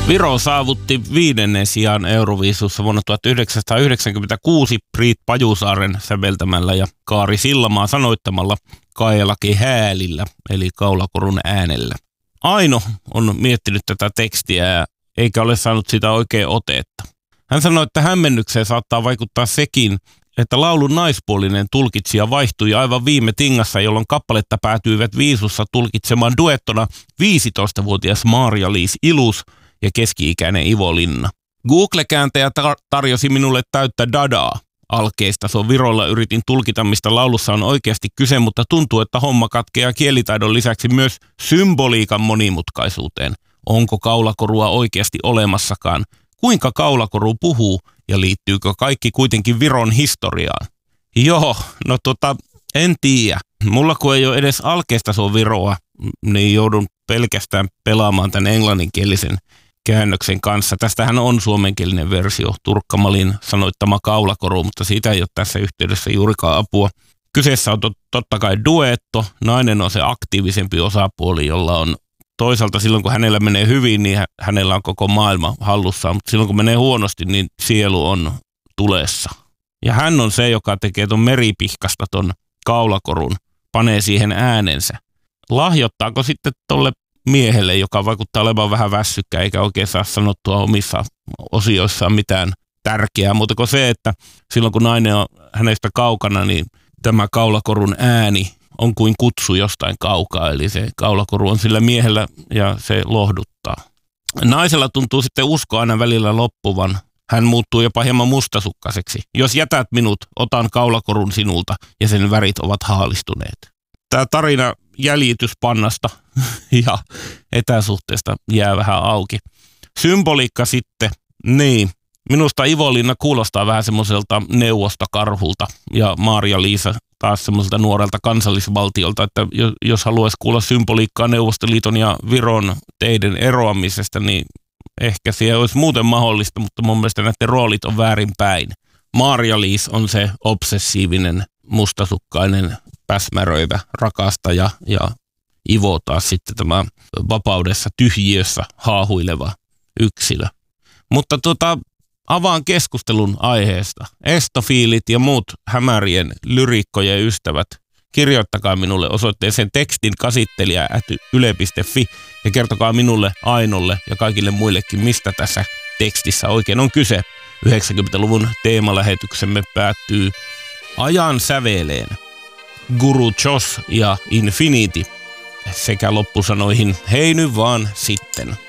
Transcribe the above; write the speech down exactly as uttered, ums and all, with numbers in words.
Viro saavutti viidennen sijan Euroviisussa vuonna tuhatyhdeksänsataayhdeksänkymmentäkuusi Priit Pajusaaren säveltämällä ja Kaari Sillamaa sanoittamalla Kaelaki häälillä, eli kaulakorun äänellä. Aino on miettinyt tätä tekstiä eikä ole saanut sitä oikein otetta. Hän sanoi, että hämmennykseen saattaa vaikuttaa sekin, että laulun naispuolinen tulkitsija vaihtui aivan viime tingassa, jolloin kappaletta päätyivät viisussa tulkitsemaan duettona viisitoistavuotias Maria-Liis Ilus ja keski-ikäinen Ivo Linna. Google-kääntäjä tar- tarjosi minulle täyttä dadaa alkeistason Virolla. Yritin tulkita, mistä laulussa on oikeasti kyse, mutta tuntuu, että homma katkeaa kielitaidon lisäksi myös symboliikan monimutkaisuuteen. Onko kaulakorua oikeasti olemassakaan? Kuinka kaulakoru puhuu ja liittyykö kaikki kuitenkin Viron historiaan? Joo, no tota, en tiedä. Mulla kun ei ole edes alkeistason Viroa, niin joudun pelkästään pelaamaan tämän englanninkielisen käännöksen kanssa. Tästähän on suomenkielinen versio, Turkka-Malin sanoittama kaulakoru, mutta siitä ei ole tässä yhteydessä juurikaan apua. Kyseessä on tot, totta kai duetto. Nainen on se aktiivisempi osapuoli, jolla on toisaalta silloin, kun hänellä menee hyvin, niin hänellä on koko maailma hallussaan, mutta silloin, kun menee huonosti, niin sielu on tulessa. Ja hän on se, joka tekee ton meripihkasta ton kaulakorun, panee siihen äänensä. Lahjoittaako sitten tolle miehelle, joka vaikuttaa olevan vähän väsykkä, eikä oikein saa sanottua omissa osioissaan mitään tärkeää, mutta kuin se, että silloin kun nainen on hänestä kaukana, niin tämä kaulakorun ääni on kuin kutsu jostain kaukaa, eli se kaulakoru on sillä miehellä ja se lohduttaa. Naisella tuntuu sitten usko aina välillä loppuvan. Hän muuttuu jopa hieman mustasukkaiseksi. Jos jätät minut, otan kaulakorun sinulta ja sen värit ovat haalistuneet. Tämä tarina jäljityspannasta ja etäsuhteesta jää vähän auki. Symboliikka sitten, niin. Minusta Ivo Linna kuulostaa vähän semmoiselta neuvostokarhulta ja Maria-Liisa taas semmoiselta nuorelta kansallisvaltiolta, että jos haluaisi kuulla symboliikkaa Neuvostoliiton ja Viron teiden eroamisesta, niin ehkä siihen olisi muuten mahdollista, mutta mun mielestä näiden roolit on väärinpäin. Maria-Liis on se obsessiivinen, mustasukkainen, päsmäröivä rakastaja ja Ivo taas sitten tämä vapaudessa tyhjiössä haahuileva yksilö. Mutta tota, avaan keskustelun aiheesta. Estofiilit ja muut hämärien lyriikkojen ystävät, kirjoittakaa minulle osoitteeseen tekstin käsittelijä ät yle piste fi ja kertokaa minulle, Ainolle ja kaikille muillekin, mistä tässä tekstissä oikein on kyse. yhdeksänkymmentäluvun teemalähetyksemme päättyy ajan säveleen. Guru Josh ja Infinity sekä loppusanoihin hei nyt vaan sitten.